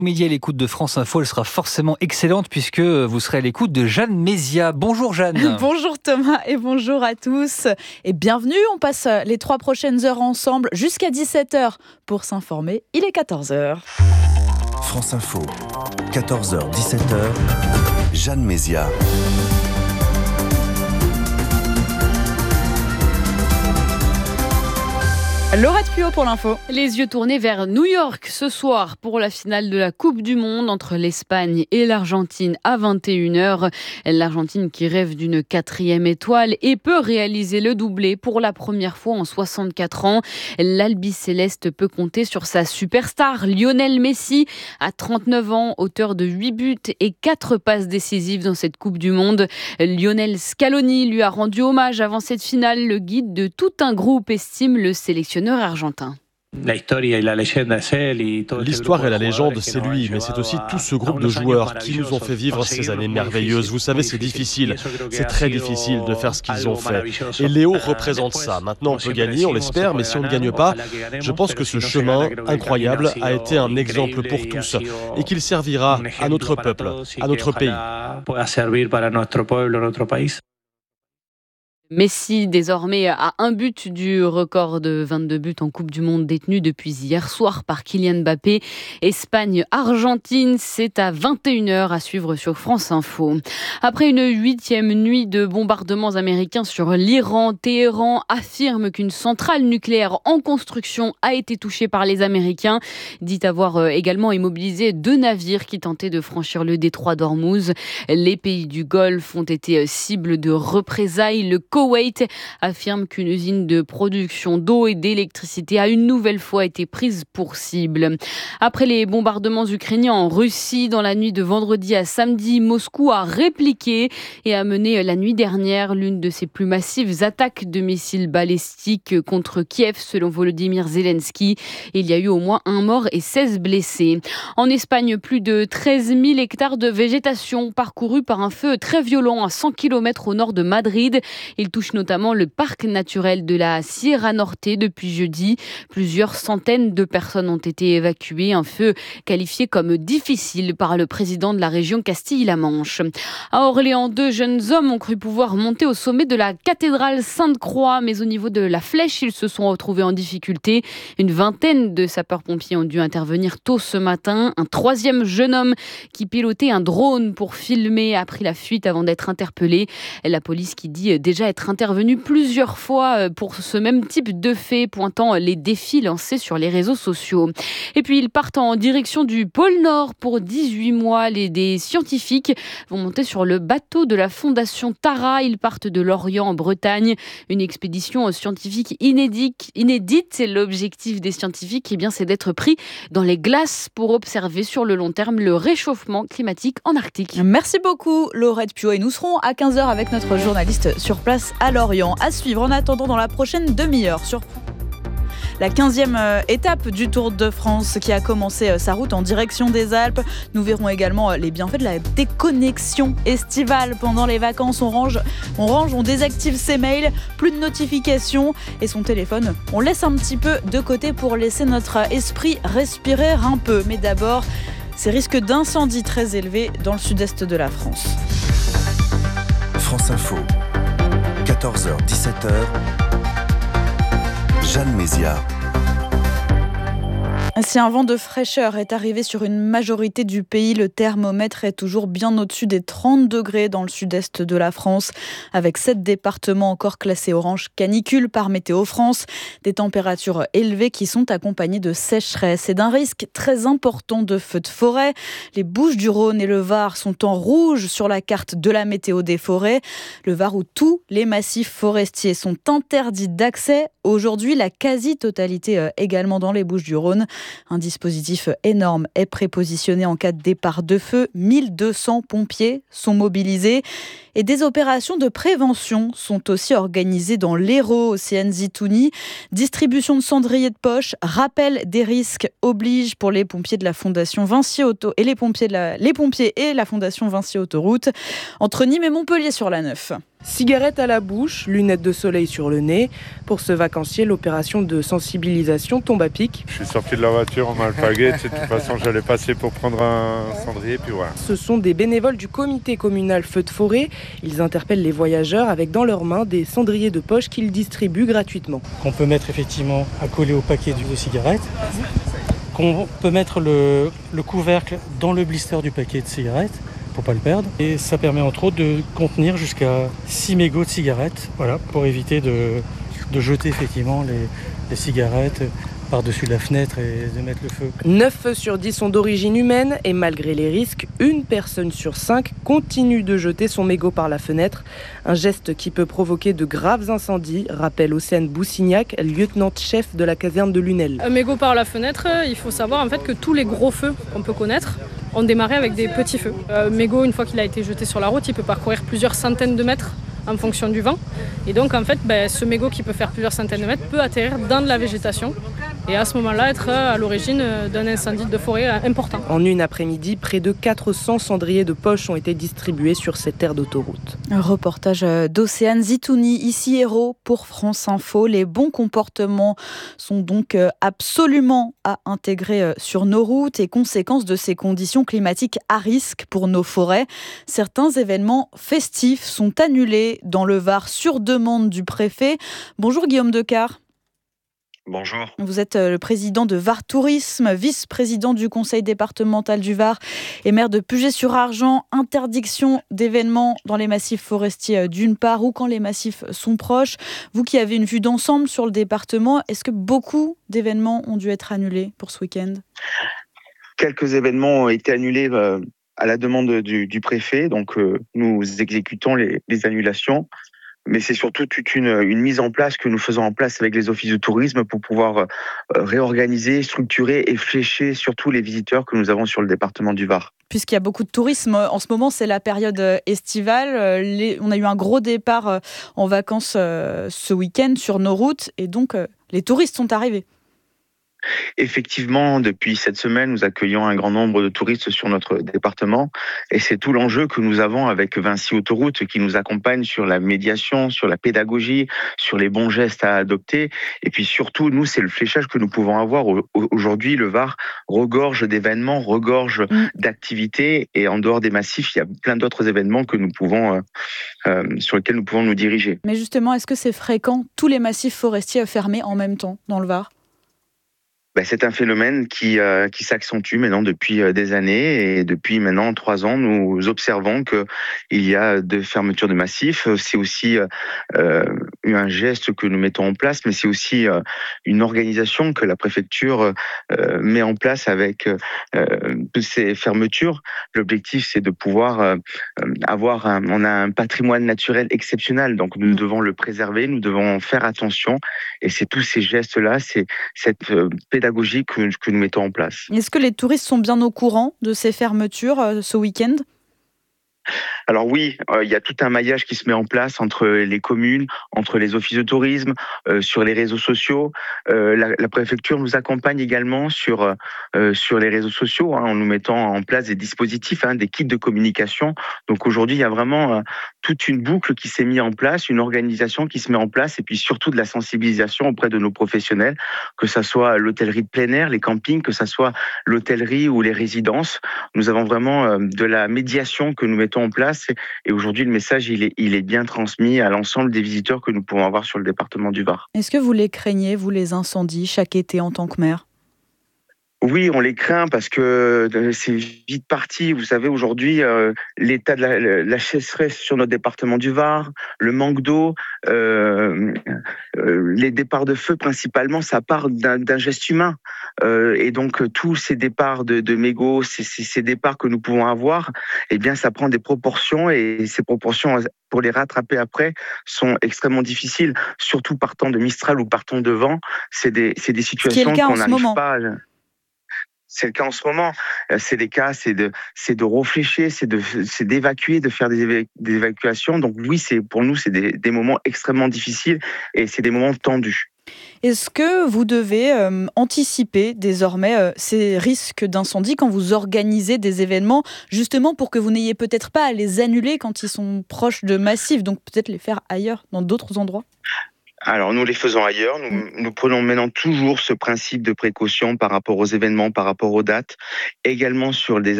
Midi à l'écoute de France Info, elle sera forcément excellente puisque vous serez à l'écoute de Jeanne Mézia. Bonjour Jeanne. Bonjour Thomas et bonjour à tous. Et bienvenue, on passe les 3 prochaines heures ensemble jusqu'à 17h pour s'informer. Il est 14h. France Info, 14h-17h, Jeanne Mézia. Laurette Puot pour l'info. Les yeux tournés vers New York ce soir pour la finale de la Coupe du Monde entre l'Espagne et l'Argentine à 21h. L'Argentine qui rêve d'une 4e étoile et peut réaliser le doublé pour la première fois en 64 ans. L'Albiceleste peut compter sur sa superstar Lionel Messi à 39 ans, auteur de 8 buts et 4 passes décisives dans cette Coupe du Monde. Lionel Scaloni lui a rendu hommage avant cette finale. Le guide de tout un groupe estime le sélectionneur argentin. L'histoire et la légende, c'est lui, mais c'est aussi tout ce groupe de joueurs qui nous ont fait vivre ces années merveilleuses. Vous savez, c'est difficile, c'est très difficile de faire ce qu'ils ont fait. Et Léo représente ça. Maintenant, on peut gagner, on l'espère, mais si on ne gagne pas, je pense que ce chemin incroyable a été un exemple pour tous et qu'il servira à notre peuple, à notre pays. Messi, désormais, a un but du record de 22 buts en Coupe du Monde détenu depuis hier soir par Kylian Mbappé. Espagne-Argentine, c'est à 21h à suivre sur France Info. Après une 8e nuit de bombardements américains sur l'Iran, Téhéran affirme qu'une centrale nucléaire en construction a été touchée par les Américains. Dit avoir également immobilisé 2 navires qui tentaient de franchir le détroit d'Ormuz. Les pays du Golfe ont été cibles de représailles. Le Koweït affirme qu'une usine de production d'eau et d'électricité a une nouvelle fois été prise pour cible. Après les bombardements ukrainiens en Russie, dans la nuit de vendredi à samedi, Moscou a répliqué et a mené la nuit dernière l'une de ses plus massives attaques de missiles balistiques contre Kiev, selon Volodymyr Zelensky. Il y a eu au moins 1 mort et 16 blessés. En Espagne, plus de 13 000 hectares de végétation parcourus par un feu très violent à 100 km au nord de Madrid. Il touche notamment le parc naturel de la Sierra Norte depuis jeudi. Plusieurs centaines de personnes ont été évacuées. Un feu qualifié comme difficile par le président de la région Castille-La Manche. À Orléans, 2 jeunes hommes ont cru pouvoir monter au sommet de la cathédrale Sainte-Croix, mais au niveau de la flèche, ils se sont retrouvés en difficulté. Une vingtaine de sapeurs-pompiers ont dû intervenir tôt ce matin. Un 3e jeune homme qui pilotait un drone pour filmer a pris la fuite avant d'être interpellé. La police qui dit déjà être intervenu plusieurs fois pour ce même type de fait, pointant les défis lancés sur les réseaux sociaux. Et puis ils partent en direction du pôle Nord pour 18 mois. Des scientifiques vont monter sur le bateau de la fondation Tara. Ils partent de Lorient en Bretagne. Une expédition scientifique inédite. Et l'objectif des scientifiques, c'est d'être pris dans les glaces pour observer sur le long terme le réchauffement climatique en Arctique. Merci beaucoup Laurette Puot et nous serons à 15h avec notre journaliste sur place à Lorient. À suivre en attendant dans la prochaine demi-heure sur la 15e étape du Tour de France qui a commencé sa route en direction des Alpes. Nous verrons également les bienfaits de la déconnexion estivale pendant les vacances. On désactive ses mails, plus de notifications et son téléphone. On laisse un petit peu de côté pour laisser notre esprit respirer un peu. Mais d'abord, ces risques d'incendie très élevés dans le sud-est de la France. France Info, 14h-17h, Jeanne Mézia. Si un vent de fraîcheur est arrivé sur une majorité du pays, le thermomètre est toujours bien au-dessus des 30 degrés dans le sud-est de la France, avec 7 départements encore classés orange canicule par Météo France. Des températures élevées qui sont accompagnées de sécheresse et d'un risque très important de feux de forêt. Les Bouches-du-Rhône et le Var sont en rouge sur la carte de la météo des forêts. Le Var où tous les massifs forestiers sont interdits d'accès. Aujourd'hui, la quasi-totalité également dans les Bouches-du-Rhône. Un dispositif énorme est prépositionné en cas de départ de feu. 1200 pompiers sont mobilisés. Et des opérations de prévention sont aussi organisées dans l'Hérault, Océane Zitouni. Distribution de cendriers de poche, rappel des risques oblige pour les pompiers de la Fondation Vinci Auto et les pompiers et la Fondation Vinci Autoroute entre Nîmes et Montpellier sur la 9. Cigarette à la bouche, lunettes de soleil sur le nez. Pour ce vacancier, l'opération de sensibilisation tombe à pic. Je suis sorti de la voiture en alpaguette. De toute façon, j'allais passer pour prendre un cendrier, puis voilà. Ce sont des bénévoles du comité communal Feux de forêt. Ils interpellent les voyageurs avec dans leurs mains des cendriers de poche qu'ils distribuent gratuitement. Qu'on peut mettre effectivement à coller au paquet de cigarettes. Qu'on peut mettre le couvercle dans le blister du paquet de cigarettes pour pas le perdre. Et ça permet entre autres de contenir jusqu'à 6 mégots de cigarettes, voilà, pour éviter de jeter effectivement les cigarettes par-dessus la fenêtre et de mettre le feu. 9 feux sur 10 sont d'origine humaine et malgré les risques, une personne sur 5 continue de jeter son mégot par la fenêtre. Un geste qui peut provoquer de graves incendies, rappelle Océane Boussignac, lieutenant-chef de la caserne de Lunel. Un mégot par la fenêtre, il faut savoir en fait que tous les gros feux qu'on peut connaître ont démarré avec des petits feux. Mégot, une fois qu'il a été jeté sur la route, il peut parcourir plusieurs centaines de mètres en fonction du vent. Et donc en fait, ce mégot qui peut faire plusieurs centaines de mètres peut atterrir dans de la végétation et à ce moment-là être à l'origine d'un incendie de forêt important. En une après-midi, près de 400 cendriers de poche ont été distribués sur cette aire d'autoroute. Un reportage d'Océane Zitouni, ici Hérault pour France Info. Les bons comportements sont donc absolument à intégrer sur nos routes et conséquence de ces conditions climatiques à risque pour nos forêts. Certains événements festifs sont annulés dans le Var sur demande du préfet. Bonjour Guillaume Decart. Bonjour. Vous êtes le président de Var Tourisme, vice-président du conseil départemental du Var et maire de Puget-sur-Argent. Interdiction d'événements dans les massifs forestiers d'une part ou quand les massifs sont proches. Vous qui avez une vue d'ensemble sur le département, est-ce que beaucoup d'événements ont dû être annulés pour ce week-end ? Quelques événements ont été annulés à la demande du préfet, donc nous exécutons les annulations. Mais c'est surtout toute une mise en place que nous faisons en place avec les offices de tourisme pour pouvoir réorganiser, structurer et flécher surtout les visiteurs que nous avons sur le département du Var. Puisqu'il y a beaucoup de tourisme, en ce moment c'est la période estivale, on a eu un gros départ en vacances ce week-end sur nos routes et donc les touristes sont arrivés. Effectivement, depuis cette semaine, nous accueillons un grand nombre de touristes sur notre département et c'est tout l'enjeu que nous avons avec Vinci Autoroute qui nous accompagne sur la médiation, sur la pédagogie, sur les bons gestes à adopter et puis surtout, nous, c'est le fléchage que nous pouvons avoir. Aujourd'hui, le Var regorge d'événements, regorge d'activités et en dehors des massifs, il y a plein d'autres événements que nous pouvons, sur lesquels nous pouvons nous diriger. Mais justement, est-ce que c'est fréquent, tous les massifs forestiers fermés en même temps dans le Var ? C'est un phénomène qui s'accentue maintenant depuis des années et depuis maintenant 3 ans, nous observons qu'il y a des fermetures de massifs. C'est aussi un geste que nous mettons en place, mais c'est aussi une organisation que la préfecture met en place avec ces fermetures. L'objectif, c'est de pouvoir on a un patrimoine naturel exceptionnel, donc nous devons le préserver, nous devons faire attention et c'est tous ces gestes-là, c'est cette pédagogie que nous mettons en place. Est-ce que les touristes sont bien au courant de ces fermetures ce week-end ? Alors oui, il y a tout un maillage qui se met en place entre les communes, entre les offices de tourisme, sur les réseaux sociaux. La préfecture nous accompagne également sur les réseaux sociaux, en nous mettant en place des dispositifs, des kits de communication. Donc aujourd'hui, il y a vraiment toute une boucle qui s'est mise en place, une organisation qui se met en place et puis surtout de la sensibilisation auprès de nos professionnels, que ça soit l'hôtellerie de plein air, les campings, que ça soit l'hôtellerie ou les résidences. Nous avons vraiment de la médiation que nous mettons en place et aujourd'hui le message il est bien transmis à l'ensemble des visiteurs que nous pouvons avoir sur le département du Var. Est-ce que vous les craignez, vous, les incendies, chaque été en tant que maire ? Oui, on les craint parce que c'est vite parti. Vous savez, aujourd'hui, l'état de la sécheresse sur notre département du Var, le manque d'eau, les départs de feu principalement, ça part d'un geste humain. Et donc, tous ces départs de mégots, ces départs que nous pouvons avoir, eh bien, ça prend des proportions et ces proportions, pour les rattraper après, sont extrêmement difficiles. Surtout partant de Mistral ou partant de vent, c'est des situations qu'on n'arrive pas C'est le cas en ce moment. C'est de réfléchir, c'est d'évacuer, de faire des évacuations. Donc oui, pour nous, c'est des moments extrêmement difficiles et c'est des moments tendus. Est-ce que vous devez anticiper désormais ces risques d'incendie quand vous organisez des événements, justement pour que vous n'ayez peut-être pas à les annuler quand ils sont proches de massifs, donc peut-être les faire ailleurs, dans d'autres endroits ? Alors nous les faisons ailleurs, nous prenons maintenant toujours ce principe de précaution par rapport aux événements, par rapport aux dates, également sur des